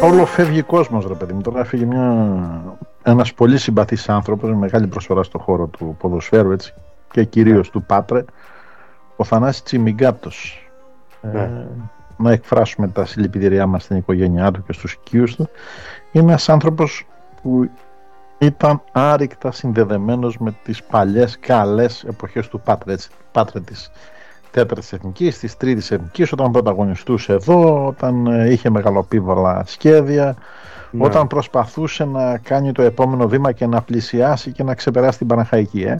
Όλο φεύγει κόσμος, ρε παιδί μου. Τώρα έφυγε ένας πολύ συμπαθής άνθρωπος με μεγάλη προσφορά στον χώρο του ποδοσφαίρου, έτσι, και κυρίως του Πάτρε, ο Θανάσης Τσιμιγκάτος. Να εκφράσουμε τα συλληπιτήριά μας στην οικογένειά του και στους οικείους του. Είναι ένας άνθρωπος που ήταν άρρηκτα συνδεδεμένος με τις παλιές καλές εποχές του Πάτρε, έτσι, Πάτρε της τέταρτης εθνικής, της τρίτης εθνικής, όταν πρωταγωνιστούσε εδώ, όταν είχε μεγαλοπίβολα σχέδια, όταν προσπαθούσε να κάνει το επόμενο βήμα και να πλησιάσει και να ξεπεράσει την Παναχαϊκή.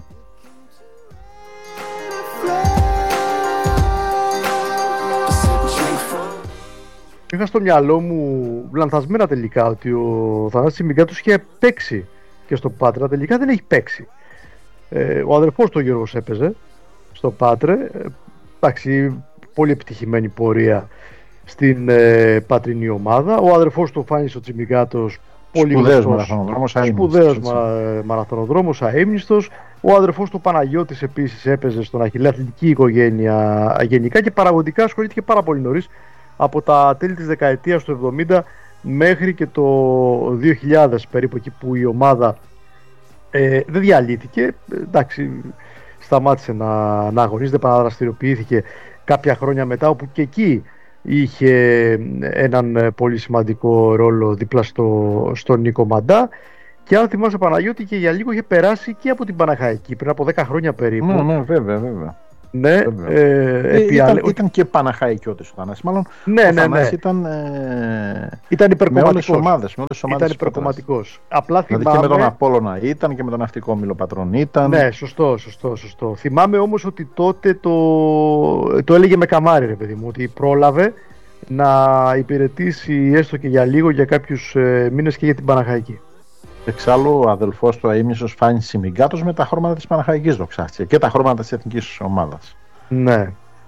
Είχα στο μυαλό μου λανθασμένα τελικά ότι ο Θανάσης Τσιμιγκάτος είχε παίξει και στο Πάτρε. Τελικά δεν έχει παίξει. Ο αδερφός του Γιώργος έπαιζε στο Πάτρε. Εντάξει, πολύ επιτυχημένη πορεία στην πατρινή ομάδα. Ο αδερφός του Φάνης ο Τσιμιγκάτος, πολύ σπουδαίος μαραθωνοδρόμος, αείμνηστος. Ο αδερφός του Παναγιώτης επίσης έπαιζε στον αχιλλεαθλητική οικογένεια γενικά και παραγωγικά ασχολήθηκε πάρα πολύ νωρίς, από τα τέλη της δεκαετίας του 70 μέχρι και το 2000 περίπου, εκεί που η ομάδα δεν διαλύθηκε. Εντάξει, σταμάτησε να αγωνίζεται, παραδραστηριοποιήθηκε κάποια χρόνια μετά, όπου και εκεί είχε έναν πολύ σημαντικό ρόλο δίπλα στον Νίκο Μαντά. Και αν θυμάσαι, Παναγιώτη, και για λίγο είχε περάσει και από την Παναχαϊκή πριν από 10 χρόνια περίπου. Ναι, βέβαια. Ναι, ήταν και Παναχαϊκιώτης ο Θανάσης. Μάλλον ναι. Ήταν υπερκομματικός. Ήταν υπερκομματικός. Απλά θυμάμαι. Δηλαδή και με τον Απόλλωνα ήταν και με τον Ναυτικό Όμιλο Πατρών ήταν. Ναι, σωστό. Θυμάμαι όμως ότι τότε το έλεγε με καμάρι, ρε παιδί μου, ότι πρόλαβε να υπηρετήσει έστω και για λίγο, για κάποιους μήνες, και για την Παναχαϊκή. Εξάλλου, ο αδελφός του αείμνηστος Φάνης Τσιμιγκάτος με τα χρώματα της Παναχαϊκής δοξάστηκε και τα χρώματα της εθνικής ομάδας. Ναι.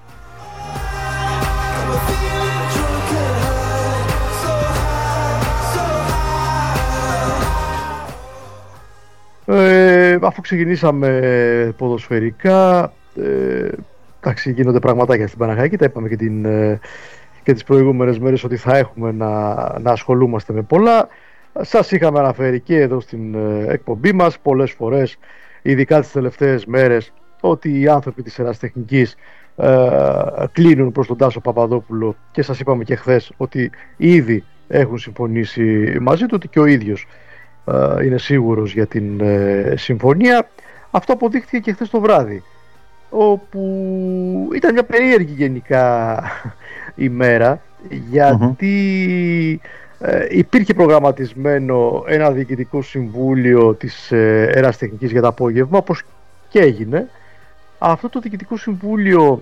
Αφού ξεκινήσαμε ποδοσφαιρικά, εντάξει, γίνονται πραγματάκια στην Παναχαϊκή. Τα είπαμε και τις προηγούμενες μέρες ότι θα έχουμε να ασχολούμαστε με πολλά. Σας είχαμε αναφέρει και εδώ στην εκπομπή μας πολλές φορές, ειδικά τις τελευταίες μέρες, ότι οι άνθρωποι της ερασιτεχνικής κλείνουν προς τον Τάσο Παπαδόπουλο, και σας είπαμε και χθες ότι ήδη έχουν συμφωνήσει μαζί του, ότι και ο ίδιος είναι σίγουρος για την συμφωνία. Αυτό αποδείχθηκε και χθες το βράδυ, όπου ήταν μια περίεργη γενικά ημέρα, γιατί υπήρχε προγραμματισμένο ένα διοικητικό συμβούλιο της ερασιτεχνικής για το απόγευμα, όπως και έγινε. Αυτό το διοικητικό συμβούλιο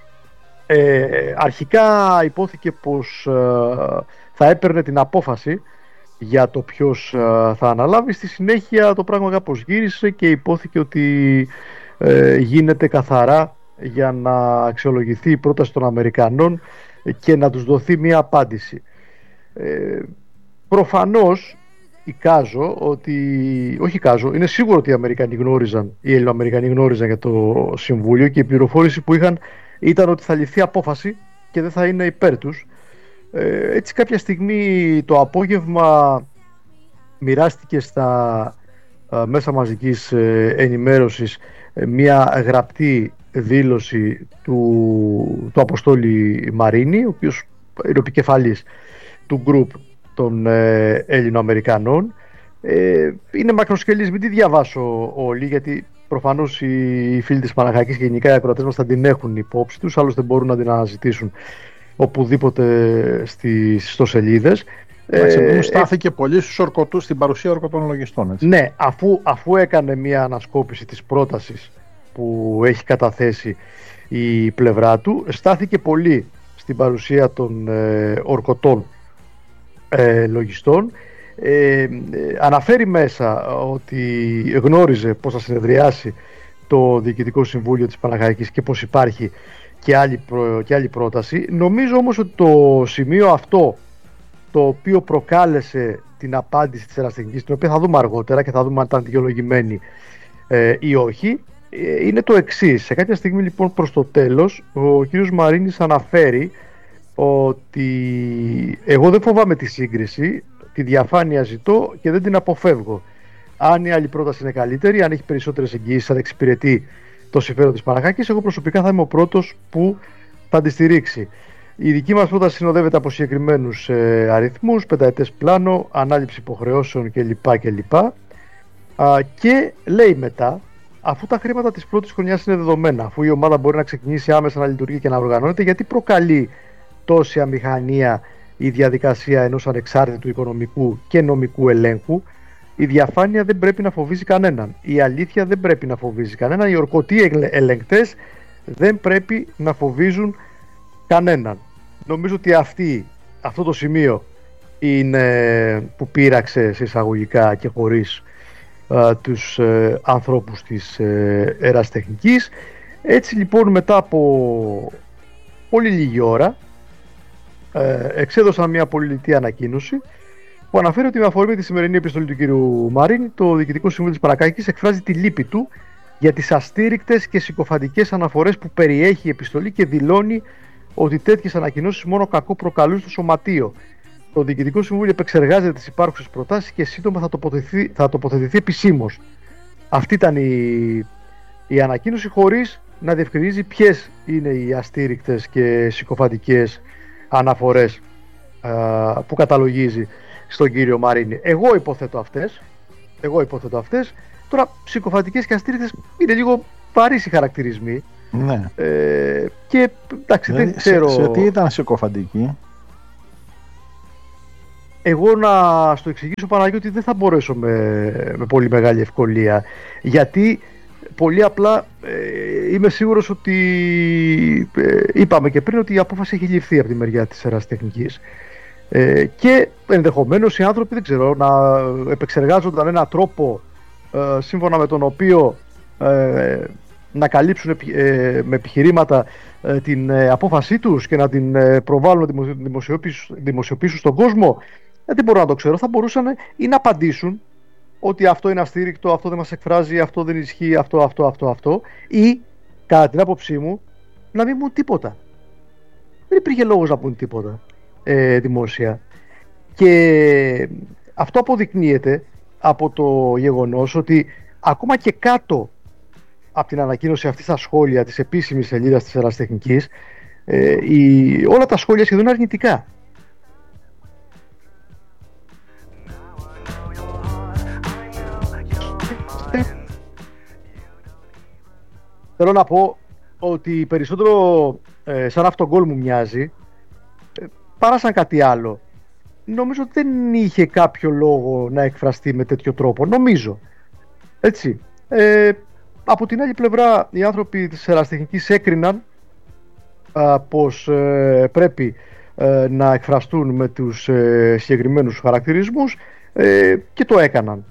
αρχικά υπόθηκε πως θα έπαιρνε την απόφαση για το ποιος θα αναλάβει. Στη συνέχεια το πράγμα κάπως γύρισε και υπόθηκε ότι γίνεται καθαρά για να αξιολογηθεί η πρόταση των Αμερικανών και να τους δοθεί μια απάντηση. Προφανώς είναι σίγουρο ότι οι Ελληνοαμερικανοί γνώριζαν για το Συμβούλιο, και η πληροφόρηση που είχαν ήταν ότι θα ληφθεί απόφαση και δεν θα είναι υπέρ τους. Έτσι κάποια στιγμή το απόγευμα μοιράστηκε στα μέσα μαζικής ενημέρωσης μια γραπτή δήλωση του Αποστόλη Μαρίνη, ο οποίος είναι ο επικεφαλής του γκρουπ των Ελληνοαμερικανών. Είναι μακροσκελής, μην τη διαβάσω όλη, γιατί προφανώς οι φίλοι της Παναχαϊκής και γενικά οι ακροατές μας θα την έχουν υπόψη τους, άλλωστε μπορούν να την αναζητήσουν οπουδήποτε στις ιστοσελίδες. Στάθηκε πολύ στους ορκωτούς, στην παρουσία ορκωτών λογιστών, έτσι. Ναι, αφού έκανε μια ανασκόπηση της πρότασης που έχει καταθέσει η πλευρά του, στάθηκε πολύ στην παρουσία των ορκωτών λογιστών. Αναφέρει μέσα ότι γνώριζε πως θα συνεδριάσει το Διοικητικό Συμβούλιο της Παναχαϊκής και πως υπάρχει και άλλη πρόταση. Νομίζω όμως ότι το σημείο αυτό, το οποίο προκάλεσε την απάντηση της ερασιτεχνικής, την οποία θα δούμε αργότερα και θα δούμε αν ήταν δικαιολογημένη ή όχι, είναι το εξής. Σε κάποια στιγμή λοιπόν προς το τέλος, ο κ. Μαρίνης αναφέρει ότι εγώ δεν φοβάμαι τη σύγκριση, τη διαφάνεια ζητώ και δεν την αποφεύγω. Αν η άλλη πρόταση είναι καλύτερη, αν έχει περισσότερες εγγυήσεις, αν εξυπηρετεί το συμφέρον της Παναχάκης, εγώ προσωπικά θα είμαι ο πρώτος που θα τη στηρίξει. Η δική μας πρόταση συνοδεύεται από συγκεκριμένους αριθμούς, πενταετές πλάνο, ανάληψη υποχρεώσεων κλπ. Και λέει μετά, αφού τα χρήματα της πρώτης χρονιάς είναι δεδομένα, αφού η ομάδα μπορεί να ξεκινήσει άμεσα να λειτουργεί και να οργανώνεται, γιατί προκαλεί τόση αμηχανία η διαδικασία ενός ανεξάρτητου οικονομικού και νομικού ελέγχου? Η διαφάνεια δεν πρέπει να φοβίζει κανέναν. Η αλήθεια δεν πρέπει να φοβίζει κανέναν. Οι ορκωτοί ελεγκτές δεν πρέπει να φοβίζουν κανέναν. Νομίζω ότι αυτό το σημείο είναι που πείραξε σε εισαγωγικά και χωρίς τους ανθρώπους της ερασιτεχνικής. Έτσι λοιπόν, μετά από πολύ λίγη ώρα εξέδωσαν μια πολυλιτή ανακοίνωση που αναφέρει ότι με αφορμή τη σημερινή επιστολή του κ. Μαρίνη, το Διοικητικό Συμβούλιο της Παναχάκης εκφράζει τη λύπη του για τις αστήρικτες και συκοφαντικές αναφορές που περιέχει η επιστολή και δηλώνει ότι τέτοιες ανακοινώσεις μόνο κακό προκαλούν στο σωματείο. Το Διοικητικό Συμβούλιο επεξεργάζεται τις υπάρχουσες προτάσεις και σύντομα θα τοποθετηθεί επισήμως. Αυτή ήταν η ανακοίνωση, χωρίς να διευκρινίζει ποιες είναι οι αστήρικτες και συκοφαντικές αναφορές που καταλογίζει στον κύριο Μαρίνη. Εγώ υποθέτω αυτές. Τώρα, συκοφαντικές και αστήρικτες είναι λίγο βαρύς οι χαρακτηρισμοί. Ναι. Και εντάξει, δεν ξέρω. Σε τι ήταν συκοφαντική? Εγώ να στο εξηγήσω, Παναγιώτη, δεν θα μπορέσω με πολύ μεγάλη ευκολία, γιατί πολύ απλά είμαι σίγουρος ότι είπαμε και πριν ότι η απόφαση έχει ληφθεί από τη μεριά της ερασιτεχνικής και ενδεχομένως οι άνθρωποι, δεν ξέρω, να επεξεργάζονταν έναν τρόπο σύμφωνα με τον οποίο να καλύψουν με επιχειρήματα την απόφασή τους και να την προβάλλουν, να την δημοσιοποιήσουν στον κόσμο. Δεν μπορώ να το ξέρω. Θα μπορούσαν ή να απαντήσουν ότι αυτό είναι αστήρικτο, αυτό δεν μας εκφράζει, αυτό δεν ισχύει, αυτό, ή κατά την άποψή μου να μην πούν τίποτα. Δεν υπήρχε λόγος να πούν τίποτα δημόσια. Και αυτό αποδεικνύεται από το γεγονός ότι ακόμα και κάτω από την ανακοίνωση αυτή στα σχόλια της επίσημης σελίδας της ερασιτεχνικής, όλα τα σχόλια σχεδόν είναι αρνητικά. Θέλω να πω ότι περισσότερο σαν αυτογκόλ μου μοιάζει παρά σαν κάτι άλλο. Νομίζω ότι δεν είχε κάποιο λόγο να εκφραστεί με τέτοιο τρόπο. Νομίζω. Έτσι. Από την άλλη πλευρά, οι άνθρωποι της ερασιτεχνικής έκριναν πως πρέπει να εκφραστούν με τους συγκεκριμένους χαρακτηρισμούς και το έκαναν.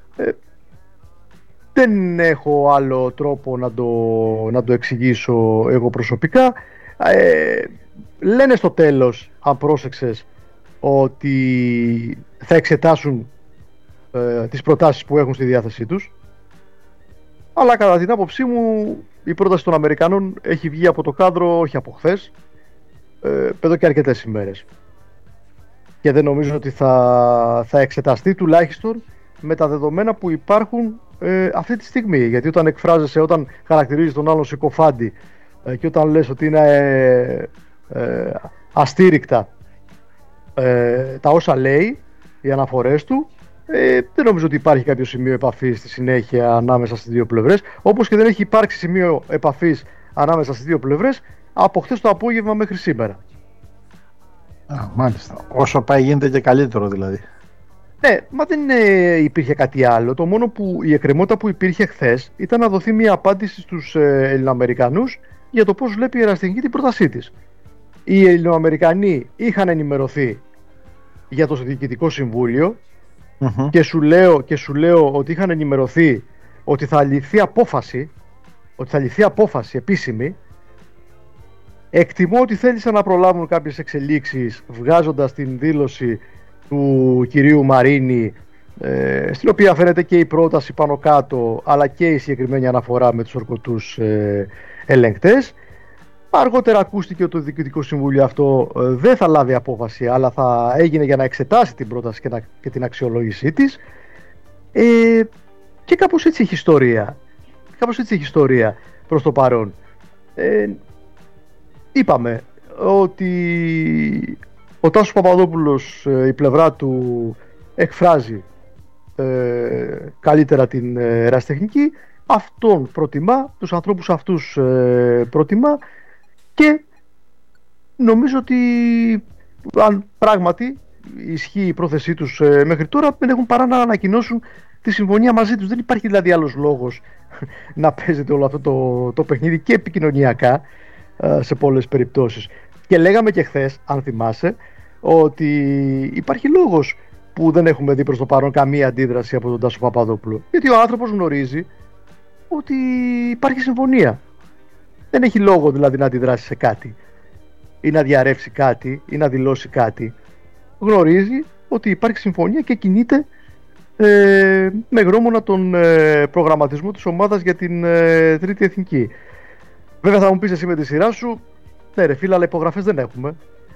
Δεν έχω άλλο τρόπο να το εξηγήσω εγώ προσωπικά. Λένε στο τέλος, αν πρόσεξες, ότι θα εξετάσουν τις προτάσεις που έχουν στη διάθεσή τους, αλλά κατά την άποψή μου η πρόταση των Αμερικανών έχει βγει από το κάδρο όχι από χθες, εδώ και αρκετές ημέρες, και δεν νομίζω ότι θα εξεταστεί, τουλάχιστον με τα δεδομένα που υπάρχουν αυτή τη στιγμή. Γιατί όταν χαρακτηρίζεις τον άλλον συκοφάντη και όταν λες ότι είναι αστήρικτα τα όσα λέει, οι αναφορές του, δεν νομίζω ότι υπάρχει κάποιο σημείο επαφής στη συνέχεια ανάμεσα στις δύο πλευρές, όπως και δεν έχει υπάρξει σημείο επαφής ανάμεσα στις δύο πλευρές από χθες το απόγευμα μέχρι σήμερα. Μάλιστα. Όσο πάει γίνεται και καλύτερο δηλαδή. Ναι, μα δεν υπήρχε κάτι άλλο. Το μόνο η εκκρεμότητα που υπήρχε χθες ήταν να δοθεί μια απάντηση στους Ελληνοαμερικανούς για το πώς βλέπει η ερασιτεχνική την πρότασή της. Οι Ελληνοαμερικανοί είχαν ενημερωθεί για το Διοικητικό Συμβούλιο, και σου λέω ότι είχαν ενημερωθεί ότι θα ληφθεί απόφαση επίσημη. Εκτιμώ ότι θέλησαν να προλάβουν κάποιες εξελίξεις βγάζοντας την δήλωση του κυρίου Μαρίνη, στην οποία φαίνεται και η πρόταση πάνω κάτω, αλλά και η συγκεκριμένη αναφορά με τους ορκωτούς ελεγκτές. Αργότερα ακούστηκε ότι το Διοικητικό Συμβούλιο αυτό δεν θα λάβει απόφαση, αλλά θα έγινε για να εξετάσει την πρόταση και την αξιολόγησή της. Και κάπως έτσι έχει ιστορία. Κάπως έτσι έχει ιστορία προς το παρόν. Είπαμε ότι ο Τάσος Παπαδόπουλος, η πλευρά του εκφράζει καλύτερα την ερασιτεχνική, αυτόν προτιμά, τους ανθρώπους αυτούς προτιμά, και νομίζω ότι αν πράγματι ισχύει η πρόθεσή τους μέχρι τώρα, δεν έχουν παρά να ανακοινώσουν τη συμφωνία μαζί τους. Δεν υπάρχει δηλαδή άλλος λόγος να παίζεται όλο αυτό το παιχνίδι και επικοινωνιακά σε πολλές περιπτώσεις. Και λέγαμε και χθες, αν θυμάσαι, ότι υπάρχει λόγος που δεν έχουμε δει προς το παρόν καμία αντίδραση από τον Τάσο Παπαδόπουλο. Γιατί ο άνθρωπος γνωρίζει ότι υπάρχει συμφωνία. Δεν έχει λόγο δηλαδή να αντιδράσει σε κάτι ή να διαρρεύσει κάτι ή να δηλώσει κάτι. Γνωρίζει ότι υπάρχει συμφωνία και κινείται με γνώμονα τον προγραμματισμό της ομάδας για την τρίτη εθνική. Βέβαια θα μου πεις εσύ με τη σειρά σου, ναι ρε φίλε, αλλά υπογραφές δεν έχουμε.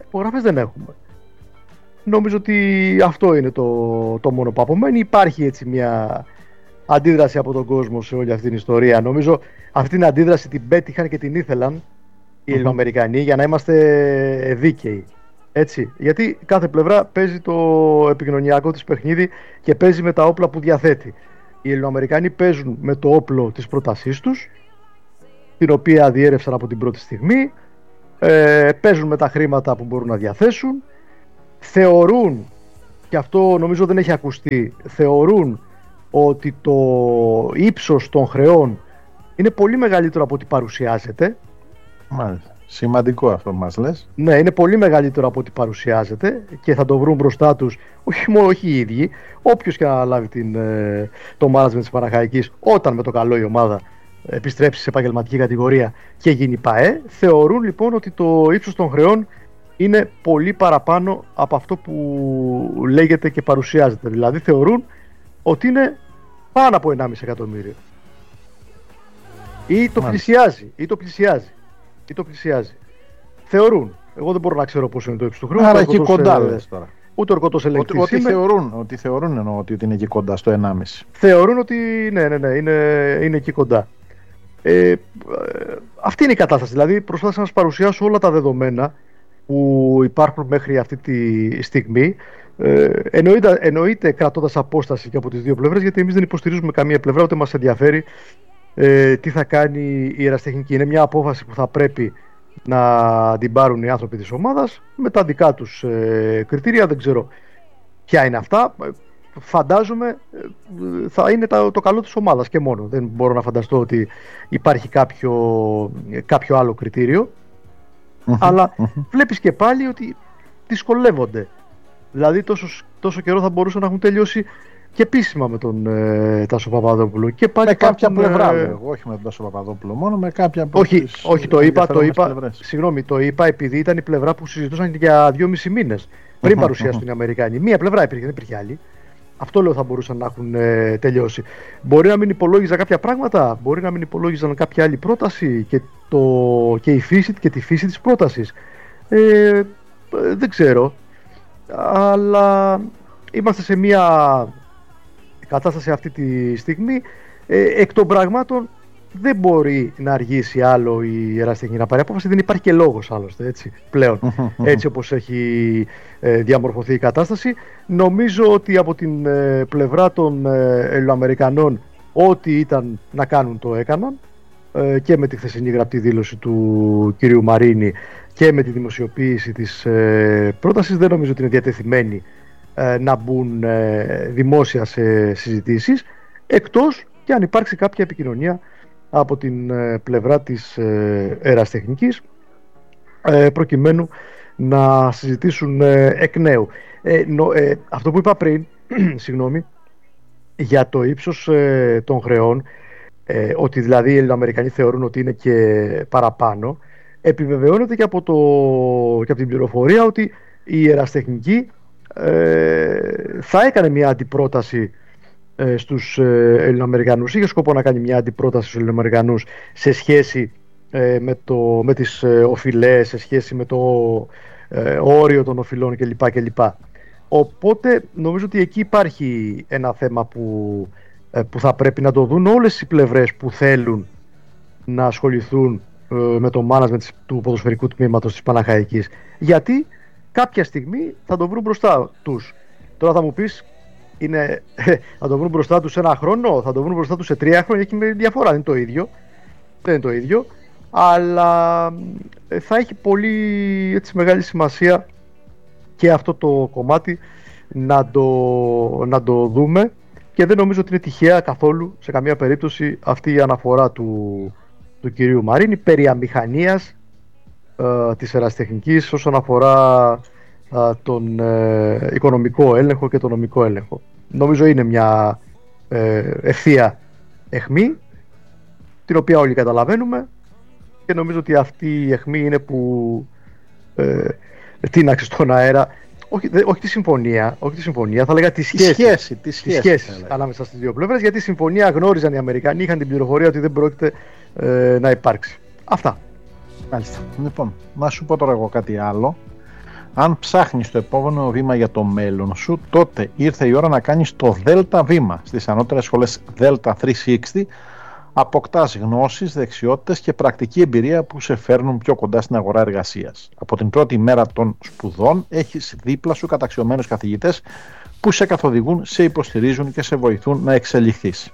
Νομίζω ότι αυτό είναι το μόνο που απομένει. Υπάρχει έτσι μια αντίδραση από τον κόσμο σε όλη αυτή την ιστορία. Νομίζω αυτή την αντίδραση την πέτυχαν και την ήθελαν οι Ελληνοαμερικανοί, για να είμαστε δίκαιοι. Έτσι. Γιατί κάθε πλευρά παίζει το επικοινωνιακό της παιχνίδι και παίζει με τα όπλα που διαθέτει. Οι Ελληνοαμερικανοί παίζουν με το όπλο της πρότασής τους, την οποία διέρευσαν από την πρώτη στιγμή. Παίζουν με τα χρήματα που μπορούν να διαθέσουν. Θεωρούν, και αυτό νομίζω δεν έχει ακουστεί, θεωρούν ότι το ύψος των χρεών είναι πολύ μεγαλύτερο από ό,τι παρουσιάζεται. Μάλιστα. Σημαντικό αυτό που μας λες. Ναι, είναι πολύ μεγαλύτερο από ό,τι παρουσιάζεται και θα το βρουν μπροστά τους, όχι οι ίδιοι, όποιος και να λάβει το management της Παναχαϊκής, όταν με το καλό η ομάδα επιστρέψει σε επαγγελματική κατηγορία και γίνει ΠΑΕ. Θεωρούν λοιπόν ότι το ύψος των χρεών είναι πολύ παραπάνω από αυτό που λέγεται και παρουσιάζεται. Δηλαδή θεωρούν ότι είναι πάνω από 1,5 εκατομμύριο. Ή το πλησιάζει. Θεωρούν. Εγώ δεν μπορώ να ξέρω πόσο είναι το ύψος του χρέους. Άρα εκεί κοντά λες τώρα. Ούτε ορκωτός ελεγκτής. Ότι θεωρούν εννοώ ότι είναι εκεί κοντά στο 1,5. Θεωρούν ότι ναι, είναι εκεί κοντά. Αυτή είναι η κατάσταση. Δηλαδή προσπάθησα να σας παρουσιάσω όλα τα δεδομένα που υπάρχουν μέχρι αυτή τη στιγμή. Εννοείται κρατώντας απόσταση και από τις δύο πλευρές, γιατί εμείς δεν υποστηρίζουμε καμία πλευρά, ούτε μας ενδιαφέρει τι θα κάνει η ερασιτεχνική. Είναι μια απόφαση που θα πρέπει να την πάρουν οι άνθρωποι της ομάδας με τα δικά τους κριτήρια. Δεν ξέρω ποια είναι αυτά. Φαντάζομαι θα είναι το καλό της ομάδας και μόνο. Δεν μπορώ να φανταστώ ότι υπάρχει κάποιο άλλο κριτήριο. Αλλά βλέπεις και πάλι ότι δυσκολεύονται. Δηλαδή τόσο καιρό θα μπορούσαν να έχουν τελειώσει και επίσημα με τον Τάσο Παπαδόπουλο. Και πάλι με κάποια πλευρά, όχι με τον Τάσο Παπαδόπουλο, μόνο με κάποια από όχι, το είπα επειδή ήταν η πλευρά που συζητούσαν για 2,5 μήνες πριν παρουσιάσουν οι Αμερικάνοι. Μία πλευρά υπήρχε, δεν υπήρχε άλλη. Αυτό λέω θα μπορούσαν να έχουν τελειώσει. Μπορεί να μην υπολόγιζαν κάποια πράγματα, μπορεί να μην υπολόγιζαν κάποια άλλη πρόταση και η φύση και τη φύση της πρότασης. Δεν ξέρω. Αλλά είμαστε σε μια κατάσταση αυτή τη στιγμή. Εκ των πραγμάτων δεν μπορεί να αργήσει άλλο η ερασιτεχνική να πάρει απόφαση. Δεν υπάρχει και λόγος άλλωστε πλέον. Έτσι όπως έχει διαμορφωθεί η κατάσταση. Νομίζω ότι από την πλευρά των Ελληνοαμερικανών ό,τι ήταν να κάνουν το έκαναν, και με τη χθεσινή γραπτή δήλωση του κυρίου Μαρίνη και με τη δημοσιοποίηση της πρότασης. Δεν νομίζω ότι είναι διατεθειμένοι να μπουν δημόσια σε συζητήσεις, εκτός και αν υπάρξει κάποια επικοινωνία από την πλευρά της ερασιτεχνικής προκειμένου να συζητήσουν εκ νέου. Αυτό που είπα πριν συγγνώμη, για το ύψος των χρεών, ότι δηλαδή οι Ελληνοαμερικανοί θεωρούν ότι είναι και παραπάνω, επιβεβαιώνεται και από την πληροφορία ότι η ερασιτεχνική θα έκανε μια αντιπρόταση στους Ελληνοαμερικανούς. Είχε σκοπό να κάνει μια αντιπρόταση στους Ελληνοαμερικανούς σε σχέση με τις οφειλές σε σχέση με το όριο των οφειλών κλπ. Οπότε νομίζω ότι εκεί υπάρχει ένα θέμα που θα πρέπει να το δουν όλες οι πλευρές που θέλουν να ασχοληθούν με το management του ποδοσφαιρικού τμήματος της Παναχαϊκής, γιατί κάποια στιγμή θα το βρουν μπροστά τους. Τώρα θα μου πεις, θα το βρουν μπροστά τους σε ένα χρόνο, θα το βρουν μπροστά τους σε 3 χρόνια, έχει διαφορά, δεν είναι το ίδιο, αλλά θα έχει πολύ μεγάλη σημασία και αυτό το κομμάτι να το δούμε, και δεν νομίζω ότι είναι τυχαία καθόλου σε καμία περίπτωση αυτή η αναφορά του κυρίου Μαρίνη περί αμηχανίας της ερασιτεχνικής όσον αφορά τον οικονομικό έλεγχο και τον νομικό έλεγχο. Νομίζω είναι μια ευθεία αιχμή, την οποία όλοι καταλαβαίνουμε, και νομίζω ότι αυτή η αιχμή είναι που τίναξε στον αέρα, όχι τη συμφωνία, θα λέγα τη σχέση ανάμεσα στις δύο πλευρές, γιατί η συμφωνία γνώριζαν οι Αμερικανοί, είχαν την πληροφορία ότι δεν πρόκειται να υπάρξει. Αυτά. Μάλιστα. Λοιπόν, να σου πω τώρα εγώ κάτι άλλο. Αν ψάχνεις το επόμενο βήμα για το μέλλον σου, τότε ήρθε η ώρα να κάνεις το Δέλτα βήμα στις ανώτερες σχολές Δέλτα 360. Αποκτάς γνώσεις, δεξιότητες και πρακτική εμπειρία που σε φέρνουν πιο κοντά στην αγορά εργασίας. Από την πρώτη μέρα των σπουδών έχεις δίπλα σου καταξιωμένους καθηγητές που σε καθοδηγούν, σε υποστηρίζουν και σε βοηθούν να εξελιχθείς.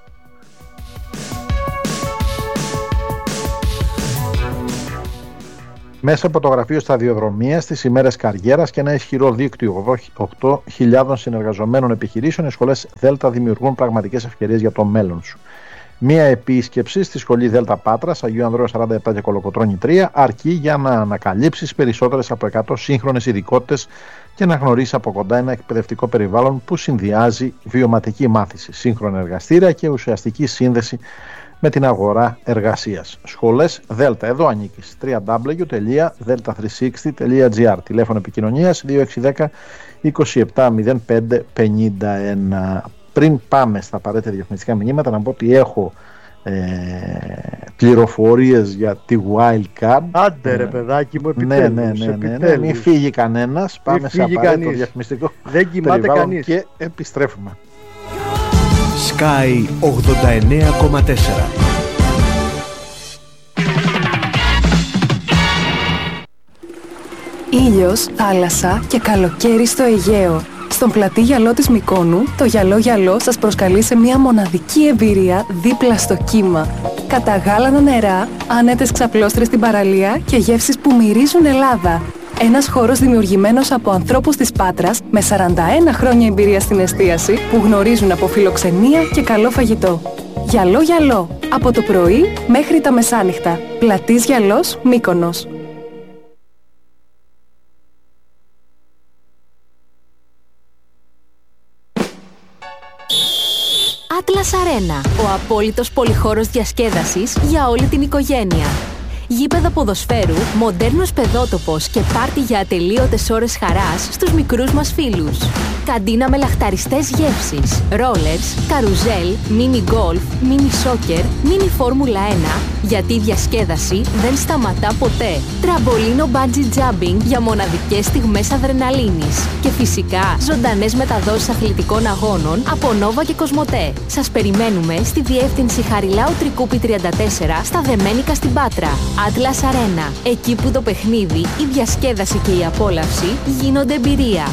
Μέσα από το γραφείο σταδιοδρομίας, τις ημέρες καριέρας και ένα ισχυρό δίκτυο 8.000 συνεργαζομένων επιχειρήσεων, οι σχολές Δέλτα δημιουργούν πραγματικές ευκαιρίες για το μέλλον σου. Μία επίσκεψη στη σχολή Δέλτα Πάτρας, Αγίου Ανδρέου 47 και Κολοκοτρώνη 3, αρκεί για να ανακαλύψεις περισσότερες από 100 σύγχρονες ειδικότητες και να γνωρίσεις από κοντά ένα εκπαιδευτικό περιβάλλον που συνδυάζει βιωματική μάθηση, σύγχρονα εργαστήρια και ουσιαστική σύνδεση με την αγορά εργασίας. Σχολές Δέλτα, εδώ ανήκεις. www.delta360.gr. Τηλέφωνο επικοινωνίας 2610 2705 51. Πριν πάμε στα απαραίτητα διαφημιστικά μηνύματα, να πω ότι έχω πληροφορίες για τη Wildcard. Άντε ρε παιδάκι μου, επιτέλους. Ναι. Μην φύγει κανένας. Πάμε σε απαραίτητο διαφημιστικό. Δεν κοιμάται κανείς. Και επιστρέφουμε. Sky 89,4. Ήλιος, θάλασσα και καλοκαίρι στο Αιγαίο. Στον πλατή γυαλό της Μυκόνου, το γυαλό σας προσκαλεί σε μια μοναδική εμπειρία δίπλα στο κύμα. Κατά γάλανα νερά, άνετες ξαπλώστρες στην παραλία και γεύσεις που μυρίζουν Ελλάδα. Ένας χώρος δημιουργημένος από ανθρώπους της Πάτρας με 41 χρόνια εμπειρία στην εστίαση που γνωρίζουν από φιλοξενία και καλό φαγητό. Γυαλό, από το πρωί μέχρι τα μεσάνυχτα. Πλατής Γυαλός, Μύκονος. Atlas Arena, ο απόλυτος πολυχώρος διασκέδασης για όλη την οικογένεια. Γήπεδα ποδοσφαίρου, μοντέρνος παιδότοπος και πάρτι για ατελείωτες ώρες χαράς στους μικρούς μας φίλους. Καντίνα με λαχταριστές γεύσεις, ρόλερς, καρουζέλ, μίνι γκολφ, μίνι σόκερ, μίνι φόρμουλα 1, γιατί η διασκέδαση δεν σταματά ποτέ. Τραμπολίνο μπάντζι τζάμπινγκ για μοναδικές στιγμές αδρεναλίνης. Και φυσικά ζωντανές μεταδόσεις αθλητικών αγώνων από Νόβα και Κοσμοτέ. Σας περιμένουμε στη διεύθυνση Χαριλάου Τρικούπη 34 στα Δεμένικα στην Πάτρα. Atlas Arena, εκεί που το παιχνίδι, η διασκέδαση και η απόλαυση γίνονται εμπειρία.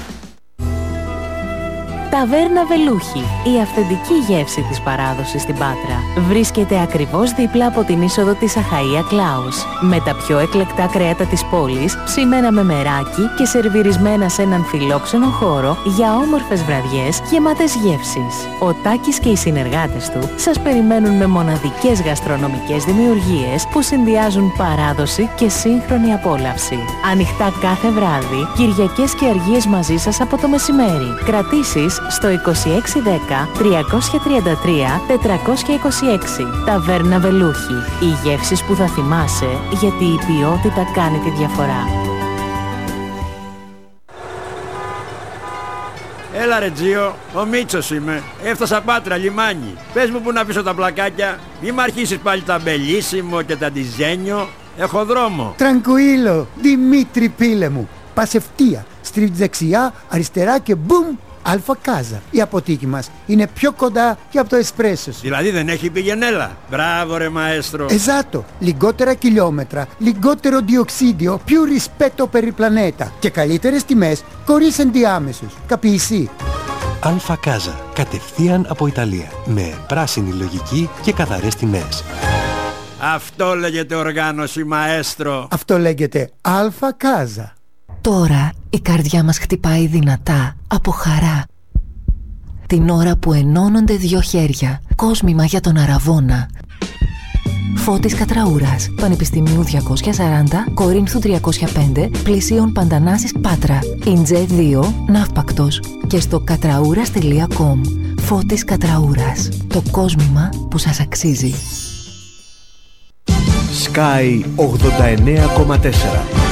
Ταβέρνα Βελούχη, η αυθεντική γεύση της παράδοσης στην Πάτρα. Βρίσκεται ακριβώς δίπλα από την είσοδο της Αχαΐα Κλάους. Με τα πιο εκλεκτά κρέατα της πόλης, ψημένα με μεράκι και σερβιρισμένα σε έναν φιλόξενο χώρο για όμορφες βραδιές γεμάτες γεύσεις. Ο Τάκης και οι συνεργάτες του σας περιμένουν με μοναδικές γαστρονομικές δημιουργίες που συνδυάζουν παράδοση και σύγχρονη απόλαυση. Ανοιχτά κάθε βράδυ, Κυριακές και αργίες μαζί σας από το μεσημέρι. Κρατήσεις στο 2610 333 426. Ταβέρνα Βελούχη. Οι γεύσεις που θα θυμάσαι, γιατί η ποιότητα κάνει τη διαφορά. Έλα ρε Τζίο, ο Μίτσος είμαι. Έφτασα Πάτρα, λιμάνι. Πες μου που να πίσω τα πλακάκια. Μη μ' αρχίσεις πάλι τα μπελίσιμο και τα ντιζένιο. Έχω δρόμο. Τραγκουίλο, Δημήτρη πίλε μου. Πας ευθεία, στρίβεις δεξιά, αριστερά και μπουμ, Αλφα Κάζα. Η αποθήκη μας είναι πιο κοντά και από το εσπρέσο σου. Δηλαδή δεν έχει πηγενέλα. Μπράβο ρε μαέστρο. Εζάτο, λιγότερα χιλιόμετρα, λιγότερο διοξίδιο, più rispetto per il planeta και καλύτερες τιμές χωρίς ενδιάμεσους. Καπιεισί. Αλφα Κάζα. Κατευθείαν από Ιταλία. Με πράσινη λογική και καθαρές τιμές. Αυτό λέγεται οργάνωση μαέστρο. Αυτό λέγεται Αλφα Κάζα. Τώρα η καρδιά μας χτυπάει δυνατά από χαρά. Την ώρα που ενώνονται δύο χέρια. Κόσμημα για τον Αραβώνα. Φώτης Κατραούρας, Πανεπιστημίου 240, Κορίνθου 305, Πλησίων Παντανάσης Πάτρα, Ιντζέ 2, Ναύπακτος και στο κατραούρας.com. Φώτης Κατραούρας, το κόσμημα που σας αξίζει. Sky 89,4.